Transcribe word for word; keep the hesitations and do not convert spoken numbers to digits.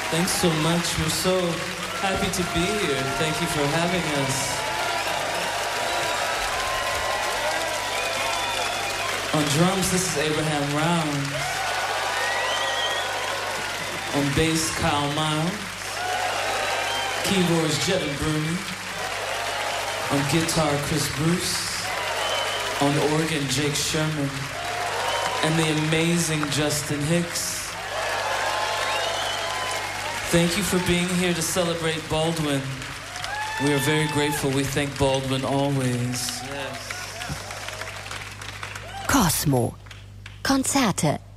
Thanks so much. We're so happy to be here. Thank you for having us. On drums, this is Abraham Round. On bass, Kyle Miles. Keyboards, Jevin Bruni. On guitar, Chris Bruce. On organ, Jake Sherman. And the amazing Justin Hicks. Thank you for being here to celebrate Baldwin. We are very grateful. We thank Baldwin always. Cosmo. Konzerte